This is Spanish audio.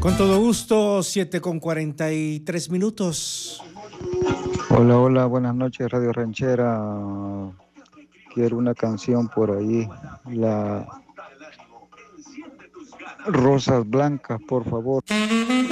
Con todo gusto, 7:43. Hola, hola, buenas noches, Radio Ranchera. Quiero una canción por ahí, la Rosas Blancas, por favor.